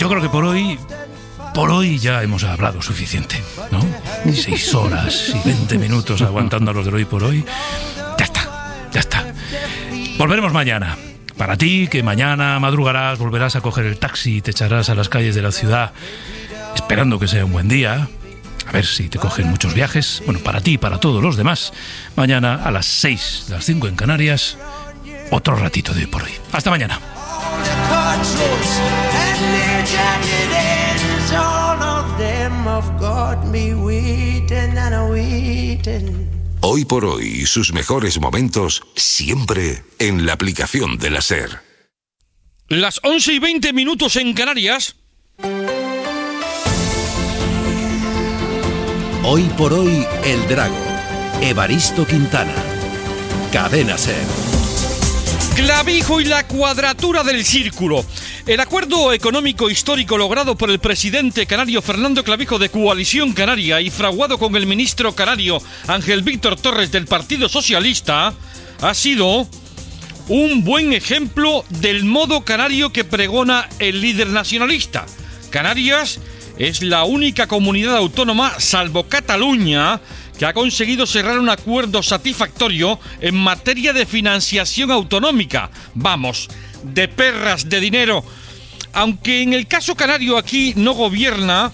yo creo que por hoy ya hemos hablado suficiente, ¿no? 6 horas y 20 minutos aguantando a los del hoy por hoy. Ya está. Volveremos mañana. Para ti, que mañana madrugarás, volverás a coger el taxi y te echarás a las calles de la ciudad, esperando que sea un buen día. A ver si te cogen muchos viajes. Bueno, para ti y para todos los demás. Mañana a las 6, las 5 en Canarias, otro ratito de hoy por hoy. Hasta mañana. Hoy por hoy y sus mejores momentos siempre en la aplicación de la SER. Las 11:20 en Canarias. Hoy por hoy el Drago. Evaristo Quintana. Cadena SER. Clavijo y la cuadratura del círculo. El acuerdo económico histórico logrado por el presidente canario Fernando Clavijo de Coalición Canaria y fraguado con el ministro canario Ángel Víctor Torres del Partido Socialista ha sido un buen ejemplo del modo canario que pregona el líder nacionalista. Canarias es la única comunidad autónoma, salvo Cataluña, que ha conseguido cerrar un acuerdo satisfactorio en materia de financiación autonómica. Vamos, de perras de dinero. Aunque en el caso canario aquí no gobierna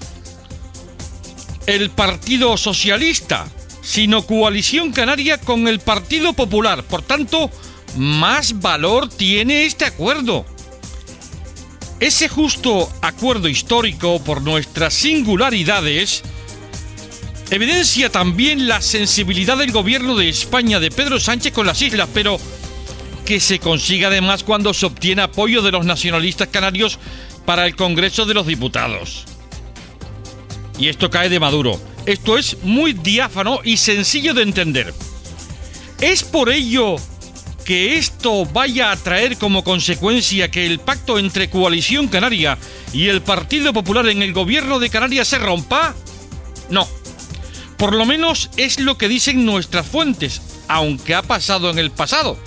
el Partido Socialista, sino Coalición Canaria con el Partido Popular. Por tanto, más valor tiene este acuerdo. Ese justo acuerdo histórico, por nuestras singularidades, evidencia también la sensibilidad del gobierno de España de Pedro Sánchez con las islas, pero que se consiga además cuando se obtiene apoyo de los nacionalistas canarios para el Congreso de los Diputados. Y esto cae de Maduro. Esto es muy diáfano y sencillo de entender. ¿Es por ello que esto vaya a traer como consecuencia que el pacto entre Coalición Canaria y el Partido Popular en el gobierno de Canarias se rompa? No. Por lo menos es lo que dicen nuestras fuentes, aunque ha pasado en el pasado.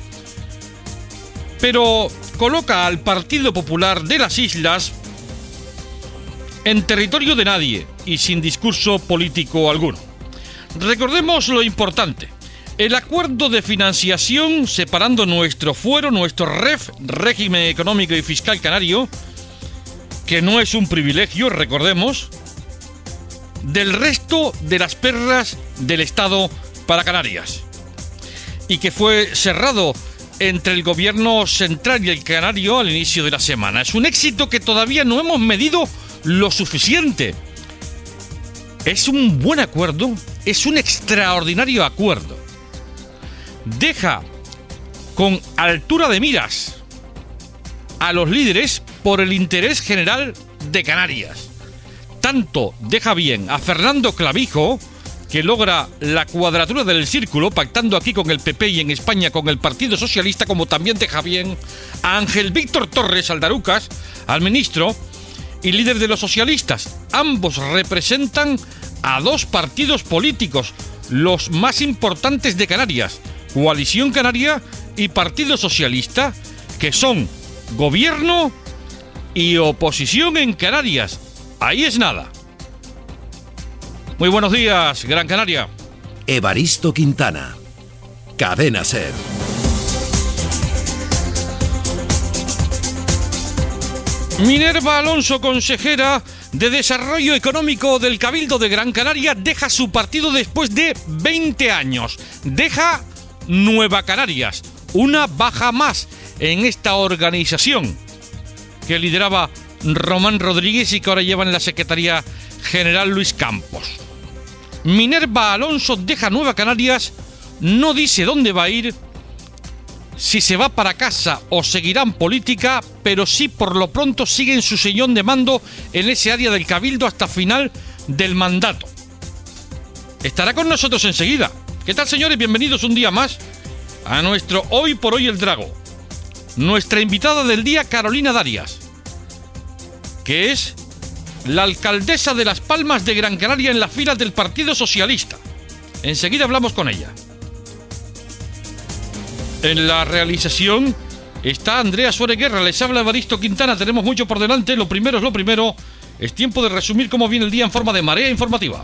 Pero coloca al Partido Popular de las Islas en territorio de nadie y sin discurso político alguno. Recordemos lo importante. El acuerdo de financiación separando nuestro fuero, nuestro REF, régimen económico y fiscal canario, que no es un privilegio, recordemos, del resto de las perras del Estado para Canarias, y que fue cerrado entre el gobierno central y el canario al inicio de la semana. Es un éxito que todavía no hemos medido lo suficiente. Es un buen acuerdo, es un extraordinario acuerdo. Deja con altura de miras a los líderes por el interés general de Canarias. Tanto deja bien a Fernando Clavijo, que logra la cuadratura del círculo, pactando aquí con el PP y en España con el Partido Socialista, como también deja bien a Ángel Víctor Torres Aldarucas, al ministro y líder de los socialistas. Ambos representan a dos partidos políticos, los más importantes de Canarias, Coalición Canaria y Partido Socialista, que son gobierno y oposición en Canarias. Ahí es nada. Muy buenos días, Gran Canaria. Evaristo Quintana. Cadena SER. Minerva Alonso, consejera de Desarrollo Económico del Cabildo de Gran Canaria, deja su partido después de 20 años. Deja Nueva Canarias, una baja más en esta organización que lideraba Román Rodríguez y que ahora lleva en la Secretaría General Luis Campos. Minerva Alonso deja Nueva Canarias, no dice dónde va a ir, si se va para casa o seguirá en política, pero sí por lo pronto sigue en su sillón de mando en ese área del Cabildo hasta final del mandato. Estará con nosotros enseguida. ¿Qué tal, señores? Bienvenidos un día más a nuestro Hoy por Hoy el Drago. Nuestra invitada del día, Carolina Darias, que es la alcaldesa de Las Palmas de Gran Canaria en las filas del Partido Socialista. Enseguida hablamos con ella. En la realización está Andrea Suárez Guerra. Les habla Evaristo Quintana. Tenemos mucho por delante. Lo primero es lo primero. Es tiempo de resumir cómo viene el día en forma de marea informativa.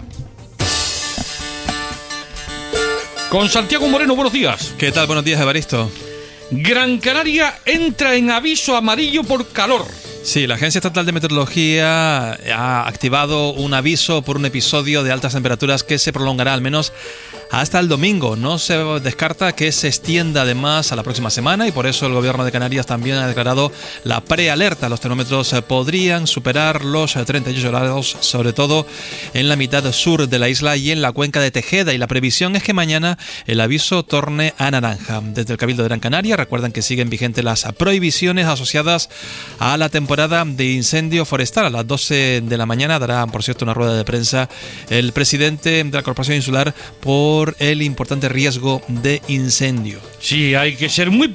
Con Santiago Moreno, buenos días. ¿Qué tal? Buenos días, Evaristo. Gran Canaria entra en aviso amarillo por calor. Sí, la Agencia Estatal de Meteorología ha activado un aviso por un episodio de altas temperaturas que se prolongará al menos hasta el domingo. No se descarta que se extienda además a la próxima semana y por eso el gobierno de Canarias también ha declarado la prealerta. Los termómetros podrían superar los 38 grados, sobre todo en la mitad sur de la isla y en la cuenca de Tejeda. Y la previsión es que mañana el aviso torne a naranja. Desde el Cabildo de Gran Canaria recuerdan que siguen vigentes las prohibiciones asociadas a la temporada de incendio forestal. A las 12 de la mañana dará, por cierto, una rueda de prensa el presidente de la Corporación Insular por el importante riesgo de incendio. Sí, hay que ser muy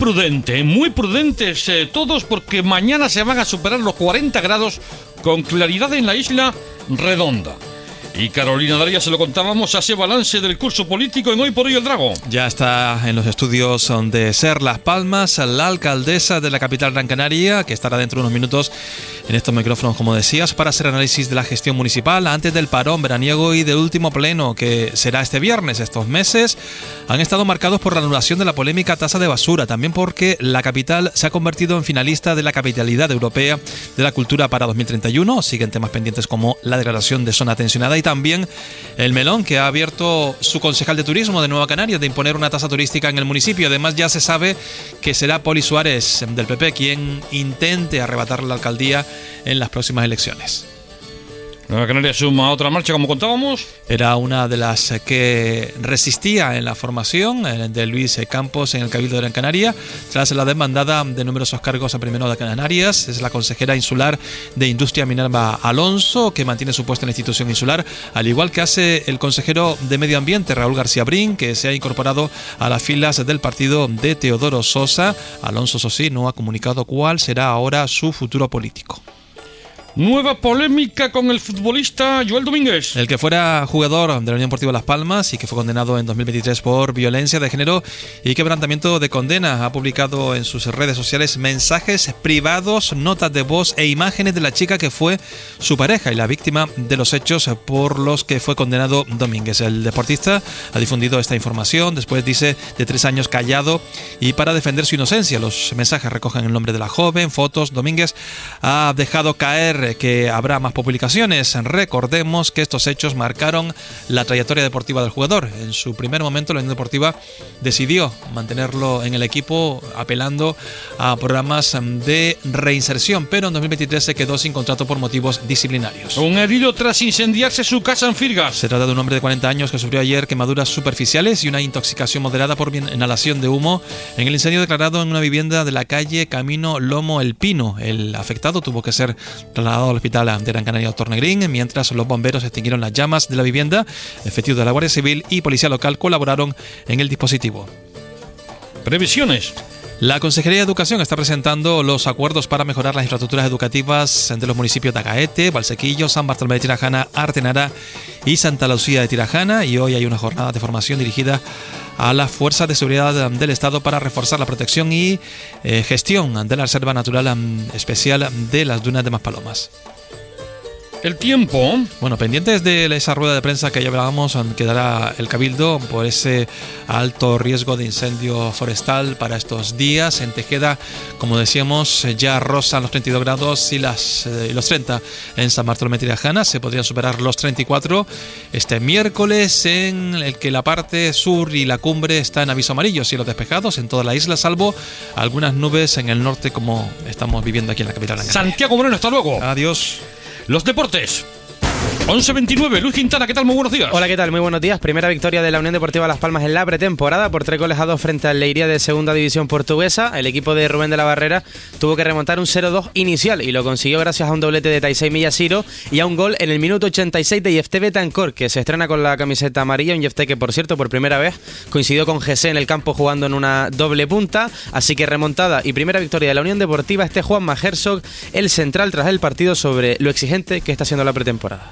prudentes todos, porque mañana se van a superar los 40 grados con claridad en la isla Redonda. Y Carolina Daría, se lo contábamos, hace balance del curso político en Hoy por Hoy el Drago. Ya está en los estudios de Ser Las Palmas la alcaldesa de la capital Gran Canaria, que estará dentro de unos minutos en estos micrófonos, como decías, para hacer análisis de la gestión municipal antes del parón veraniego y del último pleno, que será este viernes. Estos meses han estado marcados por la anulación de la polémica tasa de basura, también porque la capital se ha convertido en finalista de la capitalidad europea de la cultura para 2031. Siguen temas pendientes como la declaración de zona tensionada y también el melón que ha abierto su concejal de turismo de Nueva Canarias de imponer una tasa turística en el municipio. Además, ya se sabe que será Poli Suárez del PP quien intente arrebatar la alcaldía en las próximas elecciones. Nueva Canaria suma otra marcha, como contábamos. Era una de las que resistía en la formación de Luis Campos en el Cabildo de Gran Canaria, tras la demandada de numerosos cargos a primero de Canarias. Es la consejera insular de Industria Minerva Alonso, que mantiene su puesto en la institución insular, al igual que hace el consejero de Medio Ambiente, Raúl García Brin, que se ha incorporado a las filas del partido de Teodoro Sosa. Alonso, eso sí, no ha comunicado cuál será ahora su futuro político. Nueva polémica con el futbolista Joel Domínguez. El que fuera jugador de la Unión Deportiva Las Palmas y que fue condenado en 2023 por violencia de género y quebrantamiento de condena, ha publicado en sus redes sociales mensajes privados, notas de voz e imágenes de la chica que fue su pareja y la víctima de los hechos por los que fue condenado Domínguez. El deportista ha difundido esta información después, dice, de 3 años callado y para defender su inocencia. Los mensajes recogen el nombre de la joven, fotos. Domínguez ha dejado caer que habrá más publicaciones. Recordemos que estos hechos marcaron la trayectoria deportiva del jugador. En su primer momento la Unión Deportiva decidió mantenerlo en el equipo apelando a programas de reinserción, pero en 2023 se quedó sin contrato por motivos disciplinarios. Un herido tras incendiarse su casa en Firgas. Se trata de un hombre de 40 años que sufrió ayer quemaduras superficiales y una intoxicación moderada por inhalación de humo en el incendio declarado en una vivienda de la calle Camino Lomo El Pino. El afectado tuvo que ser trasladado al hospital de Gran Canaria Doctor Negrín, mientras los bomberos extinguieron las llamas de la vivienda. Efectivos de la Guardia Civil y Policía Local colaboraron en el dispositivo. Previsiones. La Consejería de Educación está presentando los acuerdos para mejorar las infraestructuras educativas de los municipios de Agaete, Valsequillo, San Bartolomé de Tirajana, Artenara y Santa Lucía de Tirajana, y hoy hay una jornada de formación dirigida a las fuerzas de seguridad del Estado para reforzar la protección y gestión de la Reserva Natural Especial de las Dunas de Maspalomas. El tiempo. Bueno, pendientes de esa rueda de prensa que ya hablábamos, quedará el Cabildo por ese alto riesgo de incendio forestal para estos días. En Tejeda, como decíamos, ya rozan los 32 grados y los 30 en San Bartolomé de Tirajana. Se podrían superar los 34 este miércoles, en el que la parte sur y la cumbre está en aviso amarillo, cielos despejados en toda la isla, salvo algunas nubes en el norte, como estamos viviendo aquí en la capital. Santiago Moreno, hasta luego. Adiós. Los deportes. 11:29, Luis Quintana, ¿qué tal? Muy buenos días. Hola, ¿qué tal? Muy buenos días. Primera victoria de la Unión Deportiva Las Palmas en la pretemporada por 3-2 frente al Leiria de Segunda División Portuguesa. El equipo de Rubén de la Barrera tuvo que remontar un 0-2 inicial y lo consiguió gracias a un doblete de Taisei Miyashiro y a un gol en el minuto 86 de Yefté Betancor, que se estrena con la camiseta amarilla. Un Yefté que, por cierto, por primera vez coincidió con Jesse en el campo jugando en una doble punta. Así que remontada y primera victoria de la Unión Deportiva. Juanma Herzog, el central, tras el partido, sobre lo exigente que está siendo la pretemporada.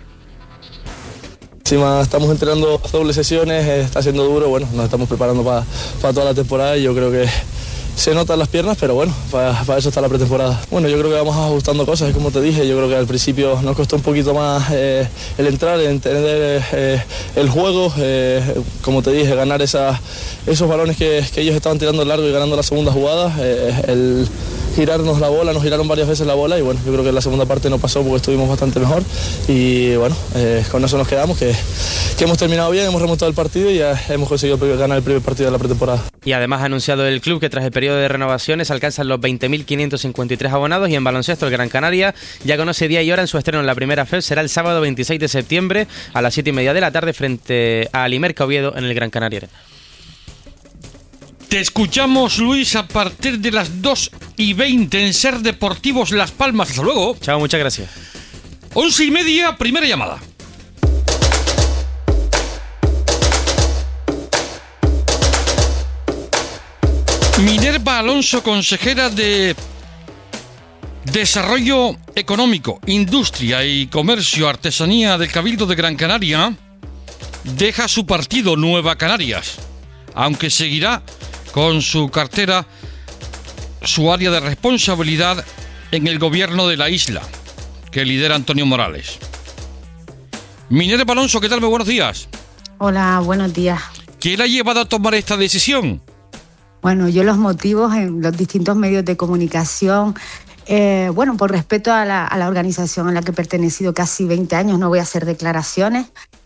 Encima estamos entrenando dobles sesiones, está siendo duro, bueno, nos estamos preparando para toda la temporada y yo creo que se notan las piernas, pero bueno, para eso está la pretemporada. Bueno, yo creo que vamos ajustando cosas, como te dije, yo creo que al principio nos costó un poquito más el entrar, entender el juego, como te dije, ganar esos balones que ellos estaban tirando largo y ganando la segunda jugada, el girarnos la bola, nos giraron varias veces la bola y bueno, yo creo que la segunda parte no pasó porque estuvimos bastante mejor y bueno, con eso nos quedamos, que hemos terminado bien, hemos remontado el partido y ya hemos conseguido ganar el primer partido de la pretemporada. Y además ha anunciado el club que tras el periodo de renovaciones alcanzan los 20.553 abonados y en baloncesto el Gran Canaria ya conoce día y hora en su estreno en la primera FEB, será el sábado 26 de septiembre a las 7:30 de la tarde frente a Alimerca Oviedo en el Gran Canaria Arena. Te escuchamos, Luis, a partir de las 2:20 en Ser Deportivos Las Palmas. Hasta luego. Chao, muchas gracias. 11:30, primera llamada. Minerva Alonso, consejera de Desarrollo Económico, Industria y Comercio, Artesanía del Cabildo de Gran Canaria, deja su partido Nueva Canarias, aunque seguirá con su cartera, su área de responsabilidad en el gobierno de la isla, que lidera Antonio Morales. Minerva Alonso, ¿qué tal? Muy buenos días. Hola, buenos días. ¿Qué le ha llevado a tomar esta decisión? Bueno, yo los motivos en los distintos medios de comunicación, por respeto a la organización a la que he pertenecido casi 20 años, no voy a hacer declaraciones.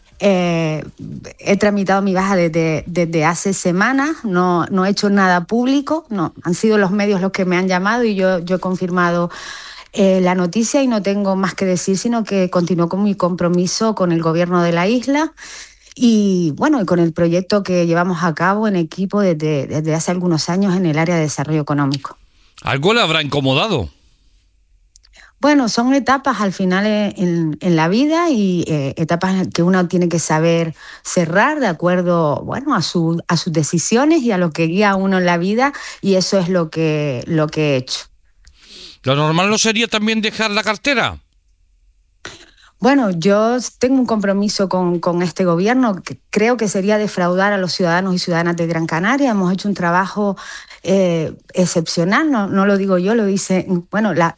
He tramitado mi baja desde hace semanas, no he hecho nada público, no, han sido los medios los que me han llamado y yo he confirmado la noticia y no tengo más que decir, sino que continúo con mi compromiso con el gobierno de la isla y con el proyecto que llevamos a cabo en equipo desde hace algunos años en el área de desarrollo económico. ¿Algo le habrá incomodado? Bueno, son etapas al final en la vida y etapas que uno tiene que saber cerrar de acuerdo, a sus decisiones y a lo que guía a uno en la vida, y eso es lo que he hecho. ¿Lo normal no sería también dejar la cartera? Bueno, yo tengo un compromiso con este gobierno que creo que sería defraudar a los ciudadanos y ciudadanas de Gran Canaria. Hemos hecho un trabajo excepcional, no lo digo yo, lo dicen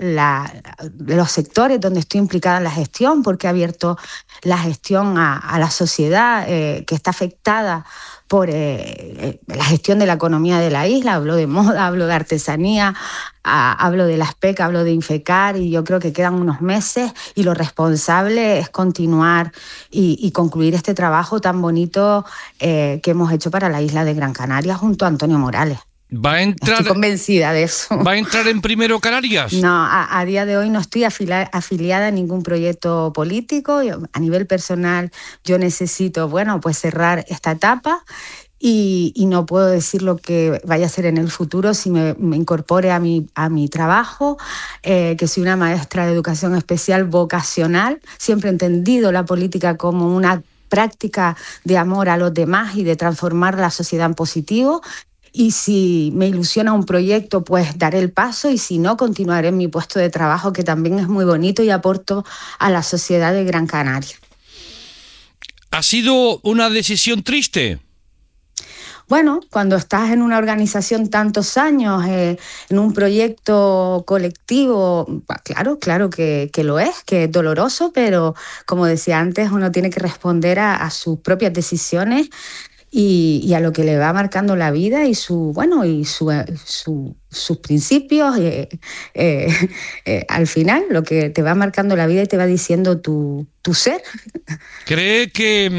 los sectores donde estoy implicada en la gestión, porque he abierto la gestión a la sociedad que está afectada por la gestión de la economía de la isla. Hablo de moda, hablo de artesanía, hablo de las PEC, hablo de Infecar, y yo creo que quedan unos meses y lo responsable es continuar y concluir este trabajo tan bonito que hemos hecho para la isla de Gran Canaria junto a Antonio Morales. Estoy convencida de eso. ¿Va a entrar en Primero Canarias? No, a día de hoy no estoy afiliada a ningún proyecto político. A nivel personal yo necesito, cerrar esta etapa y no puedo decir lo que vaya a ser en el futuro si me incorpore a mi trabajo, que soy una maestra de educación especial vocacional. Siempre he entendido la política como una práctica de amor a los demás y de transformar la sociedad en positivo. Y si me ilusiona un proyecto, pues daré el paso, y si no, continuaré en mi puesto de trabajo, que también es muy bonito y aporto a la sociedad de Gran Canaria. ¿Ha sido una decisión triste? Bueno, cuando estás en una organización tantos años, en un proyecto colectivo, claro que lo es, que es doloroso, pero como decía antes, uno tiene que responder a sus propias decisiones y a lo que le va marcando la vida y sus principios. Al final, lo que te va marcando la vida y te va diciendo tu ser. ¿Cree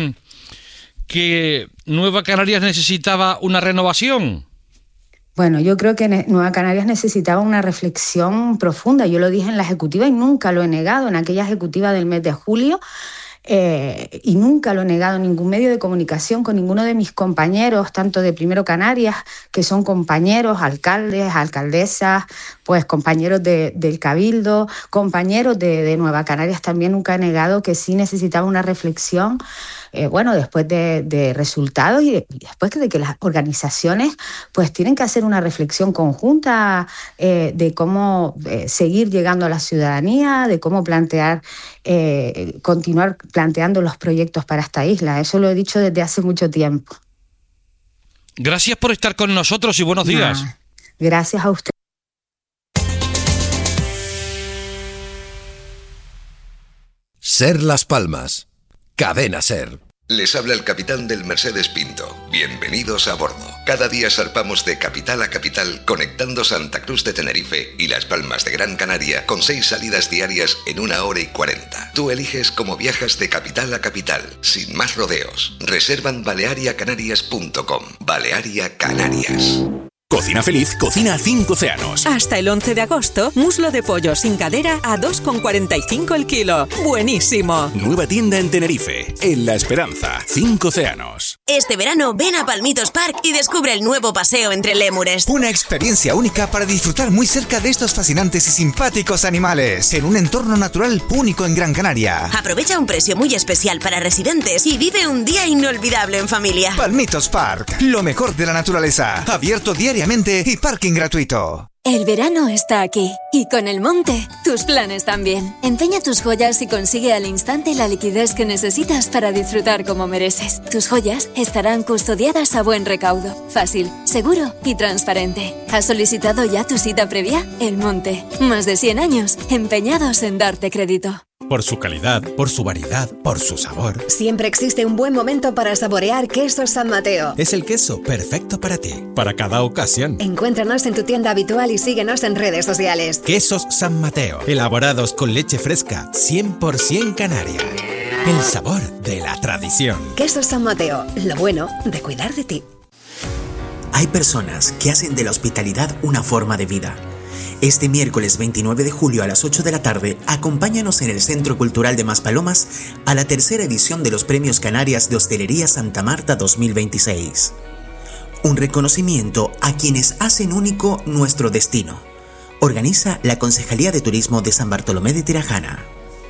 que Nueva Canarias necesitaba una renovación? Bueno, yo creo que Nueva Canarias necesitaba una reflexión profunda. Yo lo dije en la ejecutiva y nunca lo he negado, en aquella ejecutiva del mes de julio. Y nunca lo he negado en ningún medio de comunicación, con ninguno de mis compañeros, tanto de Primero Canarias, que son compañeros, alcaldes, alcaldesas, pues compañeros del Cabildo, compañeros de Nueva Canarias. También nunca he negado que sí necesitaba una reflexión, después de resultados y después de que las organizaciones pues tienen que hacer una reflexión conjunta de cómo seguir llegando a la ciudadanía, de cómo continuar planteando los proyectos para esta isla. Eso lo he dicho desde hace mucho tiempo. Gracias por estar con nosotros y buenos días. Gracias a usted. Ser Las Palmas. Cadena Ser. Les habla el capitán del Mercedes Pinto. Bienvenidos a bordo. Cada día zarpamos de capital a capital, conectando Santa Cruz de Tenerife y Las Palmas de Gran Canaria con 6 salidas diarias en 1 hora y 40. Tú eliges cómo viajas de capital a capital, sin más rodeos. Reserva en baleariacanarias.com. Balearia Canarias. Cocina Feliz cocina 5 océanos. Hasta el 11 de agosto, muslo de pollo sin cadera a 2,45 el kilo. ¡Buenísimo! Nueva tienda en Tenerife, en La Esperanza, 5 océanos. Este verano ven a Palmitos Park y descubre el nuevo paseo entre lémures. Una experiencia única para disfrutar muy cerca de estos fascinantes y simpáticos animales, en un entorno natural único en Gran Canaria. Aprovecha un precio muy especial para residentes y vive un día inolvidable en familia. Palmitos Park, lo mejor de la naturaleza. Abierto diariamente y parking gratuito. El verano está aquí y con el monte, tus planes también. Empeña tus joyas y consigue al instante la liquidez que necesitas para disfrutar como mereces. Tus joyas estarán custodiadas a buen recaudo, fácil, seguro y transparente. ¿Has solicitado ya tu cita previa? El monte, más de 100 años empeñados en darte crédito. Por su calidad, por su variedad, por su sabor. Siempre existe un buen momento para saborear Quesos San Mateo. Es el queso perfecto para ti, para cada ocasión. Encuéntranos en tu tienda habitual y síguenos en redes sociales. Quesos San Mateo, elaborados con leche fresca, 100% canaria. El sabor de la tradición. Quesos San Mateo, lo bueno de cuidar de ti. Hay personas que hacen de la hospitalidad una forma de vida. Este miércoles 29 de julio a las 8 de la tarde, acompáñanos en el Centro Cultural de Maspalomas a la 3ª edición de los Premios Canarias de Hostelería Santa Marta 2026. Un reconocimiento a quienes hacen único nuestro destino. Organiza la Concejalía de Turismo de San Bartolomé de Tirajana.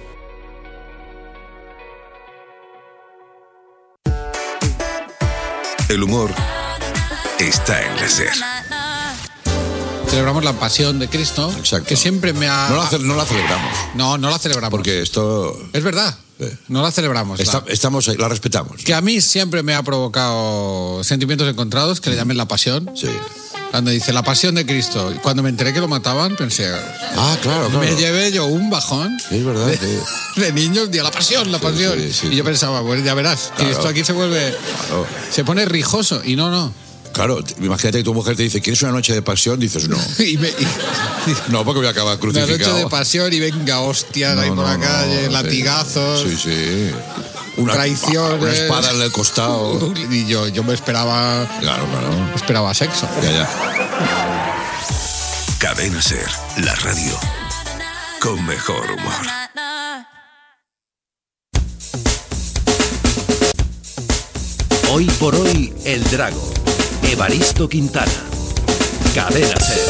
El humor está en la SER. Celebramos la pasión de Cristo. Exacto. Que siempre me ha... No la celebramos. No la celebramos. Porque esto... Es verdad. No la celebramos. Estamos ahí, la respetamos. Que a mí siempre me ha provocado sentimientos encontrados, que le llamen la pasión. Sí. Cuando dice la pasión de Cristo. Y cuando me enteré que lo mataban, pensé... Claro. Me llevé yo un bajón. Es verdad. De niños, la pasión. Sí. Y yo pensaba, bueno, ya verás, que esto aquí se vuelve... Claro. Se pone rijoso. Y no. Claro, imagínate que tu mujer te dice, ¿quieres una noche de pasión? Dices, no. No, porque voy a acabar crucificado. Una noche de pasión y venga, hostias, ahí por la calle, latigazos. Sí. Traiciones. Una espada en el costado. Y yo me esperaba... Claro. Esperaba sexo. Ya. Cadena SER, la radio con mejor humor. Hoy por hoy, El Drago. Evaristo Quintana. Cadena SER.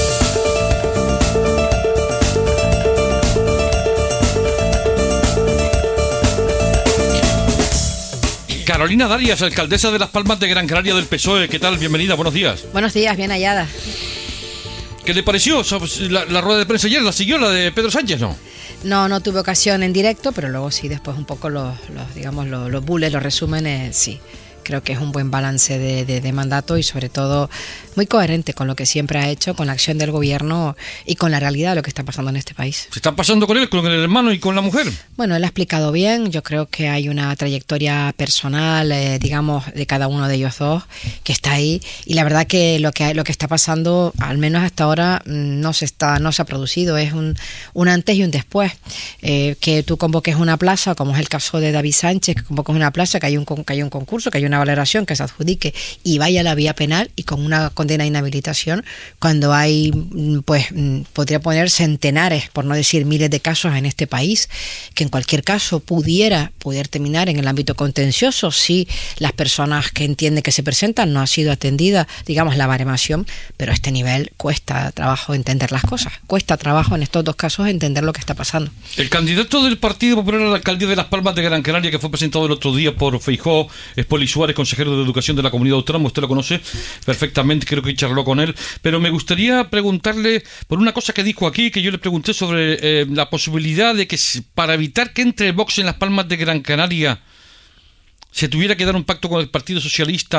Carolina Darias, alcaldesa de Las Palmas de Gran Canaria del PSOE. ¿Qué tal? Bienvenida, buenos días. Buenos días, bien hallada. ¿Qué le pareció la rueda de prensa ayer? ¿La siguió la de Pedro Sánchez, no? No tuve ocasión en directo, pero luego sí, después un poco los bullets, los resúmenes, sí. Creo que es un buen balance de mandato y sobre todo muy coherente con lo que siempre ha hecho, con la acción del gobierno y con la realidad de lo que está pasando en este país. ¿Se está pasando con él, con el hermano y con la mujer? Bueno, él ha explicado bien. Yo creo que hay una trayectoria personal, de cada uno de ellos dos que está ahí, y la verdad que lo que está pasando, al menos hasta ahora, no se ha producido. Es un antes y un después. Que tú convoques una plaza, como es el caso de David Sánchez, que convoques una plaza, que hay un concurso, que hay una valoración, que se adjudique y vaya a la vía penal y con una condena de inhabilitación, cuando hay, podría poner centenares, por no decir miles de casos en este país, que en cualquier caso poder terminar en el ámbito contencioso si las personas que entienden que se presentan no ha sido atendida, digamos, la baremación, pero a este nivel cuesta trabajo entender las cosas, cuesta trabajo en estos dos casos entender lo que está pasando. El candidato del Partido Popular a la alcaldía de Las Palmas de Gran Canaria, que fue presentado el otro día por Feijóo, es Poli Suárez, consejero de Educación de la Comunidad Autónoma. Usted lo conoce perfectamente, creo que charló con él, pero me gustaría preguntarle por una cosa que dijo aquí, que yo le pregunté sobre la posibilidad de que para evitar que entre Vox en Las Palmas de Gran Canaria se tuviera que dar un pacto con el Partido Socialista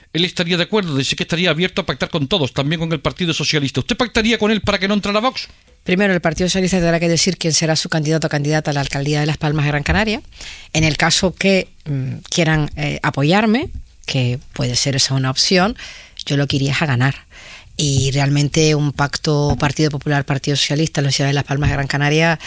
él estaría de acuerdo, dice que estaría abierto a pactar con todos, también con el Partido Socialista. ¿Usted pactaría con él para que no entrara Vox? Primero, el Partido Socialista tendrá que decir quién será su candidato o candidata a la alcaldía de Las Palmas de Gran Canaria. En el caso que quieran apoyarme, que puede ser esa una opción, yo lo que iría es a ganar. Y realmente un pacto Partido Popular, Partido Socialista en la ciudad de Las Palmas de Gran Canaria,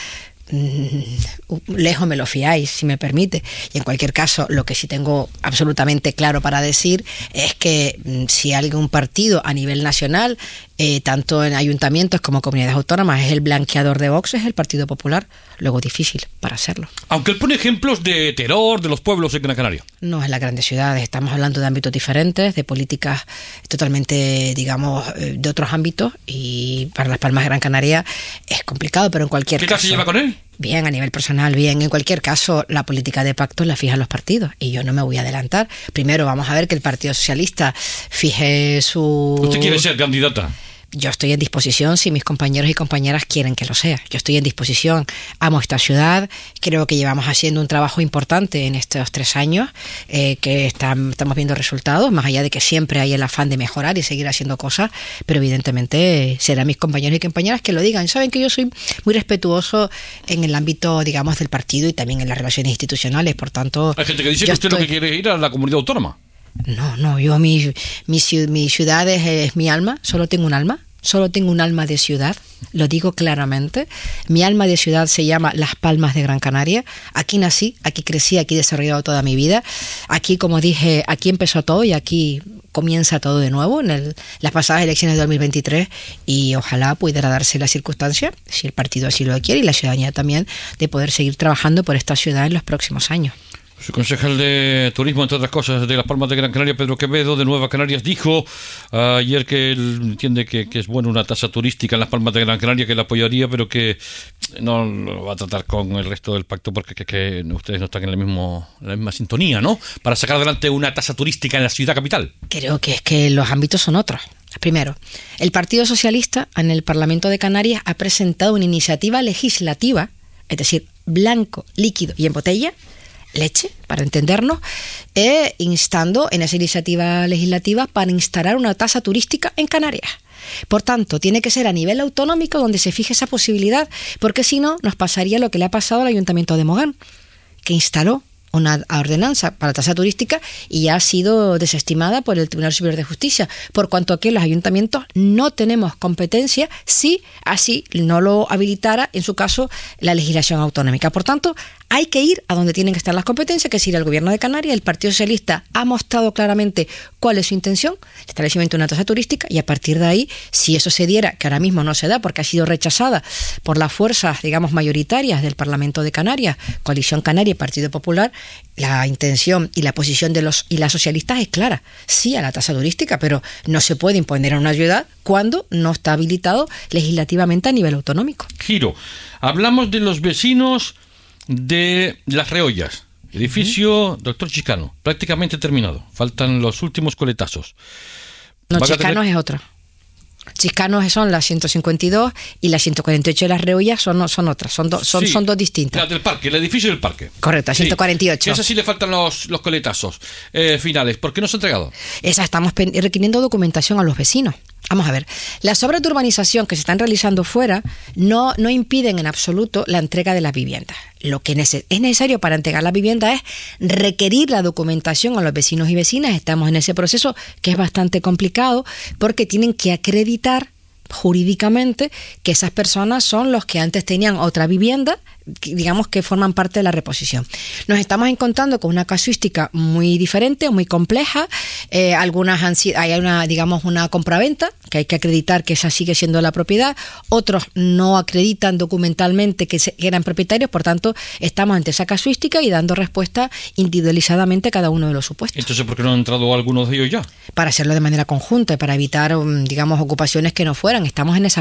lejos me lo fiáis, si me permite. Y en cualquier caso, lo que sí tengo absolutamente claro para decir es que si algún partido a nivel nacional, tanto en ayuntamientos como comunidades autónomas, es el blanqueador de Vox, es el Partido Popular. Luego difícil para hacerlo. Aunque él pone ejemplos de terror de los pueblos en Gran Canaria. No, en las grandes ciudades. Estamos hablando de ámbitos diferentes, de políticas totalmente, digamos, de otros ámbitos. Y para Las Palmas de Gran Canaria es complicado, pero en cualquier caso... ¿Qué tal se lleva con él? Bien, a nivel personal, bien. En cualquier caso, la política de pactos la fijan los partidos. Y yo no me voy a adelantar. Primero vamos a ver que el Partido Socialista fije su... ¿Usted quiere ser candidata? Yo estoy en disposición si mis compañeros y compañeras quieren que lo sea. Yo estoy en disposición. Amo esta ciudad. Creo que llevamos haciendo un trabajo importante en estos 3 años, que estamos viendo resultados, más allá de que siempre hay el afán de mejorar y seguir haciendo cosas, pero evidentemente serán mis compañeros y compañeras que lo digan. Saben que yo soy muy respetuoso en el ámbito, digamos, del partido y también en las relaciones institucionales, por tanto... Hay gente que dice que usted lo que quiere es ir a la comunidad autónoma. No, yo mi ciudad es mi alma, solo tengo un alma de ciudad, lo digo claramente. Mi alma de ciudad se llama Las Palmas de Gran Canaria. Aquí nací, aquí crecí, aquí he desarrollado toda mi vida. Aquí, como dije, aquí empezó todo y aquí comienza todo de nuevo en las pasadas elecciones de 2023, y ojalá pudiera darse la circunstancia, si el partido así lo quiere y la ciudadanía también, de poder seguir trabajando por esta ciudad en los próximos años. Su concejal de turismo, entre otras cosas, de Las Palmas de Gran Canaria, Pedro Quevedo, de Nueva Canarias, dijo ayer que él entiende que es bueno una tasa turística en Las Palmas de Gran Canaria, que la apoyaría, pero que no lo va a tratar con el resto del pacto porque que ustedes no están en la misma sintonía, ¿no? Para sacar adelante una tasa turística en la ciudad capital. Creo que es que los ámbitos son otros. Primero, el Partido Socialista en el Parlamento de Canarias ha presentado una iniciativa legislativa, es decir, blanco, líquido y en botella, leche, para entendernos, instando en esa iniciativa legislativa para instalar una tasa turística en Canarias. Por tanto, tiene que ser a nivel autonómico donde se fije esa posibilidad, porque si no, nos pasaría lo que le ha pasado al Ayuntamiento de Mogán, que instaló una ordenanza para tasa turística y ya ha sido desestimada por el Tribunal Superior de Justicia, por cuanto aquí en los ayuntamientos no tenemos competencia si así no lo habilitara, en su caso, la legislación autonómica. Por tanto, hay que ir a donde tienen que estar las competencias, que es ir al Gobierno de Canarias. El Partido Socialista ha mostrado claramente cuál es su intención, el establecimiento de una tasa turística, y a partir de ahí, si eso se diera, que ahora mismo no se da porque ha sido rechazada por las fuerzas, digamos, mayoritarias del Parlamento de Canarias, Coalición Canaria y Partido Popular, la intención y la posición de los y las socialistas es clara: sí a la tasa turística, pero no se puede imponer a una ciudad cuando no está habilitado legislativamente a nivel autonómico. Giro, hablamos de los vecinos de Las Reollas, edificio Doctor Chicano, prácticamente terminado, faltan los últimos coletazos. No, Chicanos es otra. Chicanos son las 152 y las 148 de Las Reollas son otras, son dos distintas. La del parque, el edificio del parque. Correcto, 148. Sí, esa sí le faltan los coletazos finales. ¿Por qué no se ha entregado? Esa estamos requiriendo documentación a los vecinos. Vamos a ver, las obras de urbanización que se están realizando fuera no impiden en absoluto la entrega de las viviendas. Lo que es necesario para entregar la vivienda es requerir la documentación a los vecinos y vecinas. Estamos en ese proceso que es bastante complicado porque tienen que acreditar jurídicamente que esas personas son los que antes tenían otra vivienda, digamos que forman parte de la reposición. Nos estamos encontrando con una casuística muy diferente, muy compleja. Algunas hay una compraventa que hay que acreditar que esa sigue siendo la propiedad. Otros no acreditan documentalmente que eran propietarios. Por tanto, estamos ante esa casuística y dando respuesta individualizadamente a cada uno de los supuestos. Entonces, ¿por qué no han entrado algunos de ellos ya? Para hacerlo de manera conjunta y para evitar, digamos, ocupaciones que no fueran. Estamos en esa